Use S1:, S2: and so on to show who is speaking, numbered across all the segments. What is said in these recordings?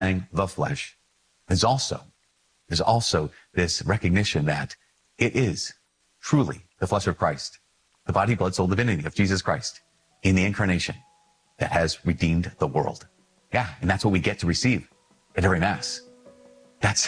S1: the flesh is also this recognition that it is truly the flesh of Christ, the body, blood, soul, divinity of Jesus Christ in the incarnation that has redeemed the world. Yeah, and that's what we get to receive at every Mass. That's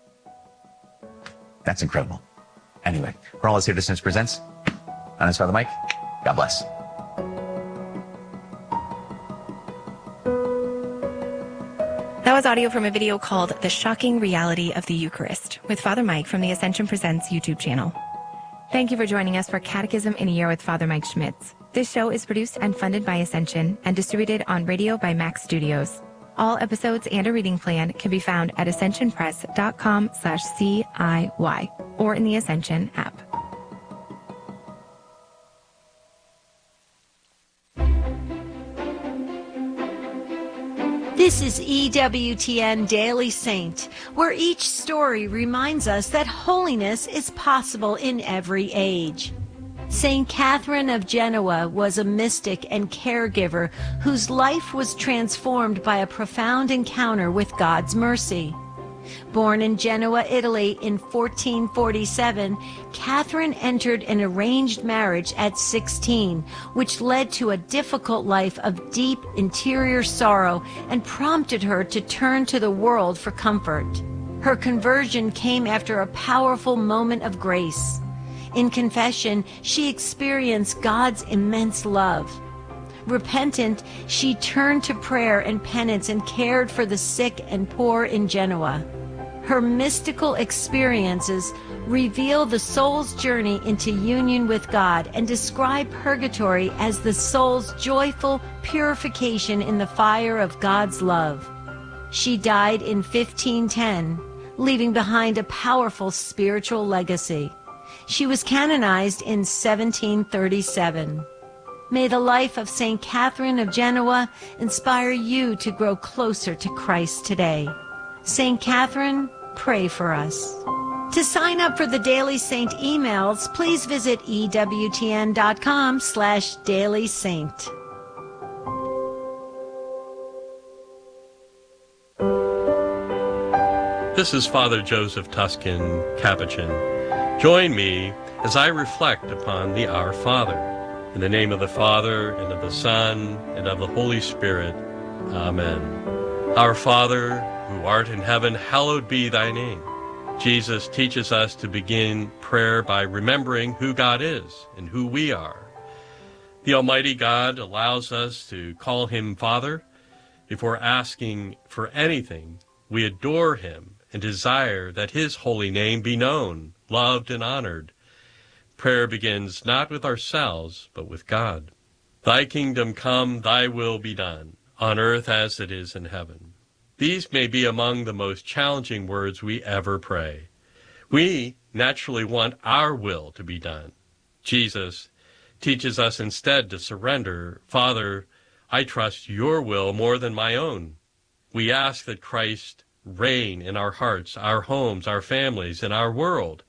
S1: incredible. Anyway, for all us here, Dissonance Presents, I'm Father Mike. God bless.
S2: That was audio from a video called The Shocking Reality of the Eucharist with Father Mike from the Ascension Presents YouTube channel. Thank you for joining us for Catechism in a Year with Father Mike Schmitz. This show is produced and funded by Ascension and distributed on radio by Max Studios. All episodes and a reading plan can be found at ascensionpress.com/CIY or in the Ascension app.
S3: This is EWTN Daily Saint, where each story reminds us that holiness is possible in every age. Saint Catherine of Genoa was a mystic and caregiver whose life was transformed by a profound encounter with God's mercy. Born in Genoa, Italy in 1447, Catherine entered an arranged marriage at 16, which led to a difficult life of deep interior sorrow and prompted her to turn to the world for comfort. Her conversion came after a powerful moment of grace. In confession, she experienced God's immense love. Repentant, she turned to prayer and penance and cared for the sick and poor in Genoa. Her mystical experiences reveal the soul's journey into union with God and describe purgatory as the soul's joyful purification in the fire of God's love. She died in 1510, leaving behind a powerful spiritual legacy. She was canonized in 1737. May the life of St. Catherine of Genoa inspire you to grow closer to Christ today. St. Catherine, pray for us. To sign up for the Daily Saint emails, please visit EWTN.com/dailysaint.
S4: This is Father Joseph Tuscan, Capuchin. Join me as I reflect upon the Our Father. In the name of the Father, and of the Son, and of the Holy Spirit. Amen. Our Father, who art in heaven, hallowed be thy name. Jesus teaches us to begin prayer by remembering who God is and who we are. The Almighty God allows us to call him Father. Before asking for anything, we adore him and desire that his holy name be known, loved, and honored. Prayer begins not with ourselves, but with God. Thy kingdom come, thy will be done, on earth as it is in heaven. These may be among the most challenging words we ever pray. We naturally want our will to be done. Jesus teaches us instead to surrender. Father, I trust your will more than my own. We ask that Christ reign in our hearts, our homes, our families, and our world,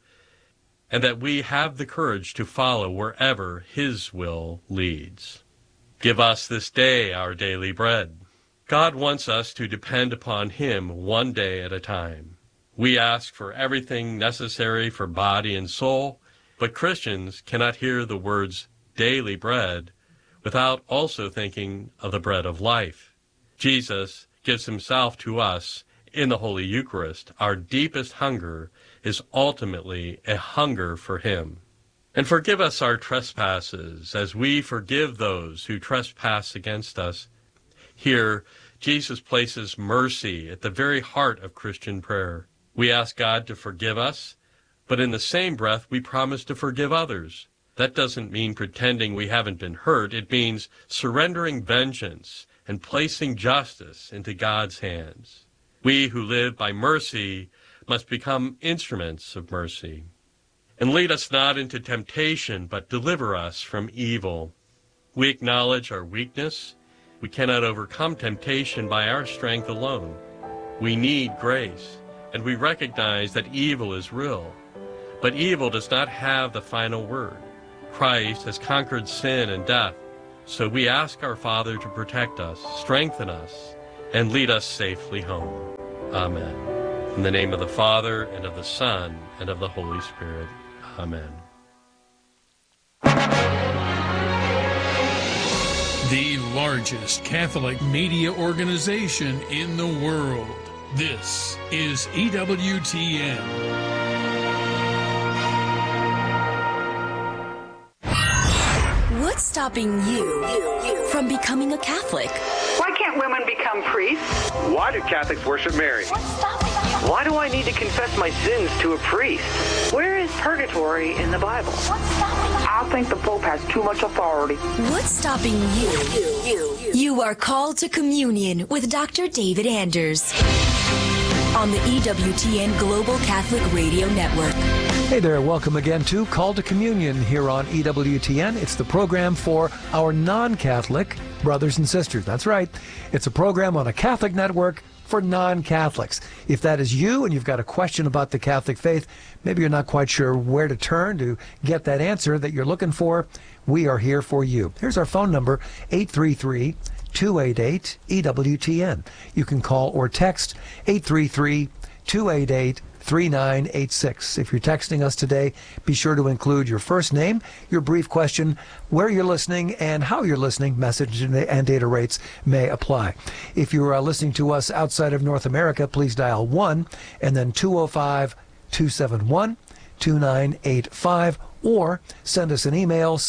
S4: and that we have the courage to follow wherever his will leads. Give us this day our daily bread. God wants us to depend upon him one day at a time. We ask for everything necessary for body and soul, but Christians cannot hear the words daily bread without also thinking of the bread of life. Jesus gives himself to us in the Holy Eucharist. Our deepest hunger is ultimately a hunger for him. And forgive us our trespasses as we forgive those who trespass against us. Here, Jesus places mercy at the very heart of Christian prayer. We ask God to forgive us, but in the same breath we promise to forgive others. That doesn't mean pretending we haven't been hurt. It means surrendering vengeance and placing justice into God's hands. We who live by mercy must become instruments of mercy. And lead us not into temptation, but deliver us from evil. We acknowledge our weakness. We cannot overcome temptation by our strength alone. We need grace, and we recognize that evil is real. But evil does not have the final word. Christ has conquered sin and death, so we ask our Father to protect us, strengthen us, and lead us safely home. Amen. In the name of the Father, and of the Son, and of the Holy Spirit. Amen.
S5: The largest Catholic media organization in the world. This is EWTN.
S6: What's stopping you from becoming a Catholic?
S7: Why can't women become priests?
S8: Why do Catholics worship Mary?
S6: What's stopping you?
S8: Why do I need to confess my sins to a priest?
S7: Where is purgatory in the Bible?
S6: What's stopping you?
S7: I think the Pope has too much authority.
S6: What's stopping you? You are called to communion with Dr. David Anders on the EWTN Global Catholic Radio Network.
S9: Hey there, welcome again to Call to Communion here on EWTN. It's the program for our non-Catholic brothers and sisters. That's right. It's a program on a Catholic network for non-Catholics. If that is you and you've got a question about the Catholic faith, maybe you're not quite sure where to turn to get that answer that you're looking for, we are here for you. Here's our phone number, 833-288-EWTN. You can call or text 833-288-3986. If you're texting us today, be sure to include your first name, your brief question, where you're listening, and how you're listening. Message and data rates may apply. If you're listening to us outside of North America, please dial 1 and then 205-271-2985, or send us an email,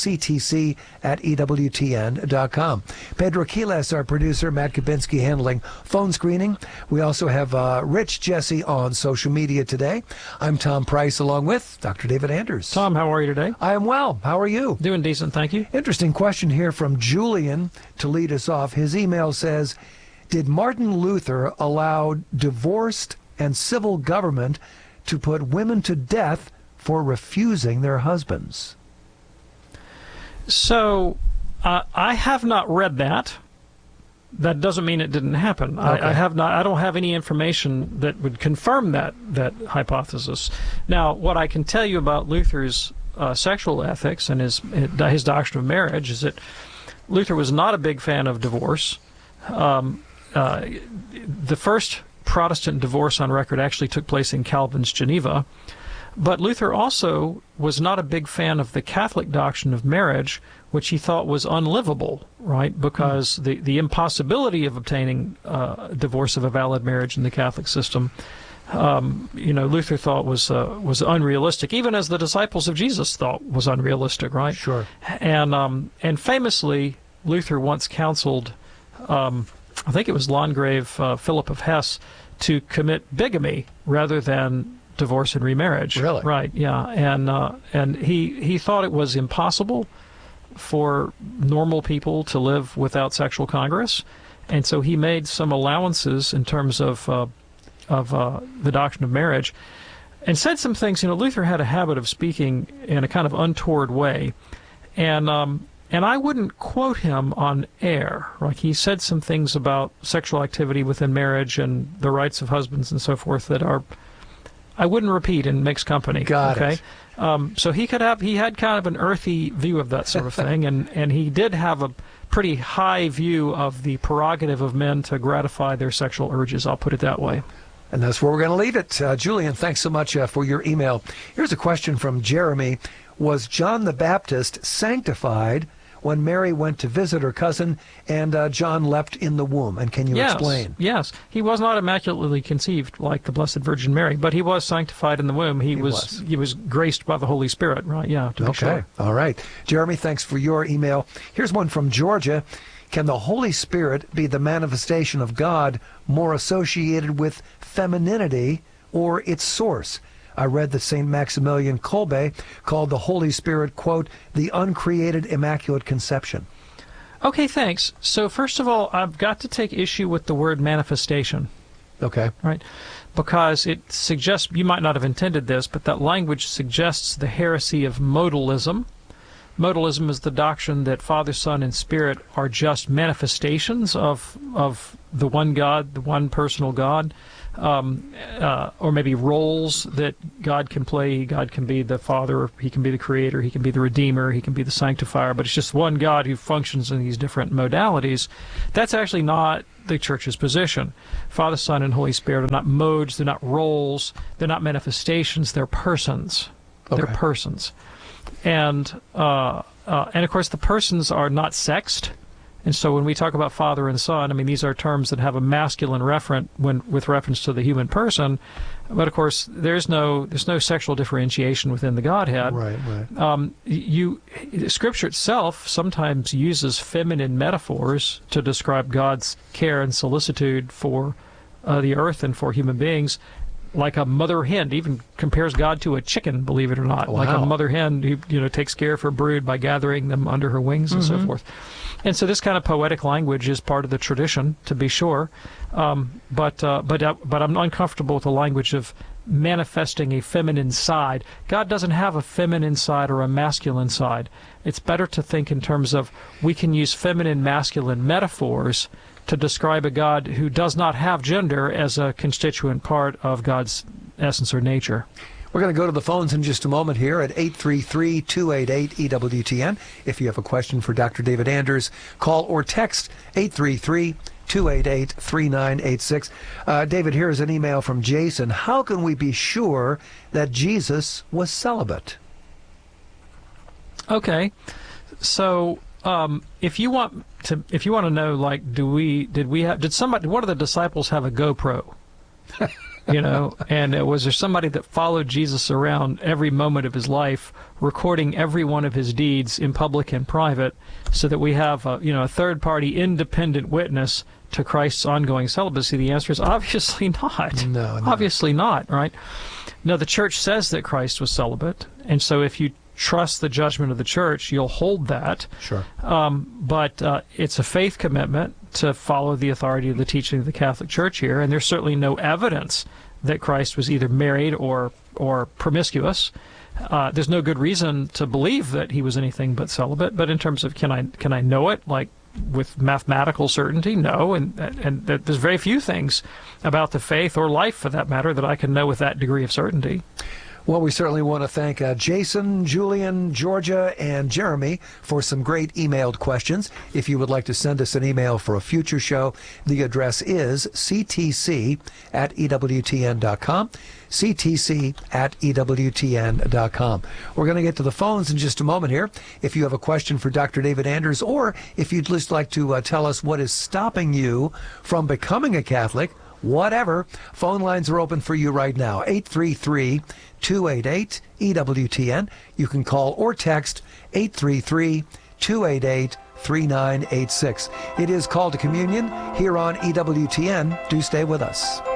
S9: ctc@ewtn.com. Pedro Quiles, our producer, Matt Kabinski handling phone screening. We also have Rich Jesse on social media today. I'm Tom Price along with Dr. David Anders.
S10: Tom, how are you today?
S9: I am well. How are you?
S10: Doing decent, thank you.
S9: Interesting question here from Julian to lead us off. His email says, did Martin Luther allow divorced and civil government to put women to death for refusing their husbands?
S10: So, I have not read that. That doesn't mean it didn't happen. Okay. I have not. I don't have any information that would confirm that hypothesis. Now, what I can tell you about Luther's sexual ethics and his doctrine of marriage is that Luther was not a big fan of divorce. The first Protestant divorce on record actually took place in Calvin's Geneva. But Luther also was not a big fan of the Catholic doctrine of marriage, which he thought was unlivable, right? Because the impossibility of obtaining divorce of a valid marriage in the Catholic system, Luther thought was unrealistic, even as the disciples of Jesus thought was unrealistic, right?
S9: Sure.
S10: And famously, Luther once counseled, I think it was Landgrave Philip of Hesse, to commit bigamy rather than divorce and remarriage.
S9: Really?
S10: Right, yeah. And he thought it was impossible for normal people to live without sexual congress, and so he made some allowances in terms of the doctrine of marriage, and said some things. Luther had a habit of speaking in a kind of untoward way, and I wouldn't quote him on air. Right? He said some things about sexual activity within marriage and the rights of husbands and so forth that are, I wouldn't repeat in mixed company.
S9: Got it.
S10: So he had kind of an earthy view of that sort of thing, and he did have a pretty high view of the prerogative of men to gratify their sexual urges. I'll put it that way.
S9: And that's where we're going to leave it. Julian, thanks so much for your email. Here's a question from Jeremy. Was John the Baptist sanctified when Mary went to visit her cousin and John leapt in the womb? And can you explain?
S10: Yes. He was not immaculately conceived like the Blessed Virgin Mary, but he was sanctified in the womb. He was graced by the Holy Spirit, right? Yeah, to be sure.
S9: All right. Jeremy, thanks for your email. Here's one from Georgia. Can the Holy Spirit be the manifestation of God more associated with femininity or its source? I read that St. Maximilian Kolbe called the Holy Spirit, quote, the uncreated Immaculate Conception.
S10: Okay, thanks. So first of all, I've got to take issue with the word manifestation.
S9: Okay.
S10: Right? Because it suggests, you might not have intended this, but that language suggests the heresy of modalism. Modalism is the doctrine that Father, Son, and Spirit are just manifestations of the one God, the one personal God. or maybe roles that God can play. God can be the Father, He can be the Creator, He can be the Redeemer, He can be the Sanctifier, but it's just one God who functions in these different modalities. That's actually not the Church's position. Father, Son, and Holy Spirit are not modes, they're not roles, they're not manifestations, they're persons.
S9: Okay.
S10: They're persons. And of course, the persons are not sexed. And so when we talk about Father and Son, I mean, these are terms that have a masculine referent with reference to the human person. But of course, there's no sexual differentiation within the Godhead.
S9: Right.
S10: Scripture itself sometimes uses feminine metaphors to describe God's care and solicitude for the earth and for human beings. Like a mother hen, even compares God to a chicken, believe it or not.
S9: Wow.
S10: Like a mother hen who takes care of her brood by gathering them under her wings and so forth. And so this kind of poetic language is part of the tradition, to be sure. But I'm uncomfortable with the language of manifesting a feminine side. God doesn't have a feminine side or a masculine side. It's better to think in terms of we can use feminine, masculine metaphors to describe a God who does not have gender as a constituent part of God's essence or nature.
S9: We're going to go to the phones in just a moment here at 833-288-EWTN. If you have a question for Dr. David Anders, call or text 833-288-3986. David, here's an email from Jason. How can we be sure that Jesus was celibate?
S10: Okay, so if you want to know, like, did one of the disciples have a GoPro? And was there somebody that followed Jesus around every moment of his life, recording every one of his deeds in public and private, so that we have a third-party independent witness to Christ's ongoing celibacy? The answer is obviously not.
S9: No.
S10: Obviously not, right? No, the Church says that Christ was celibate, and so if you trust the judgment of the Church, you'll hold that.
S9: Sure.
S10: But it's a faith commitment to follow the authority of the teaching of the Catholic Church here, and there's certainly no evidence that Christ was either married or promiscuous. There's no good reason to believe that he was anything but celibate. But in terms of can I know it, like, with mathematical certainty? No, and there's very few things about the faith or life, for that matter, that I can know with that degree of certainty.
S9: Well, we certainly want to thank Jason, Julian, Georgia, and Jeremy for some great emailed questions. If you would like to send us an email for a future show, the address is ctc@ewtn.com, ctc@ewtn.com. We're going to get to the phones in just a moment here. If you have a question for Dr. David Anders, or if you'd just like to tell us what is stopping you from becoming a Catholic, whatever, phone lines are open for you right now. 833-288-EWTN. You can call or text 833-288-3986. It is Call to Communion here on EWTN. Do stay with us.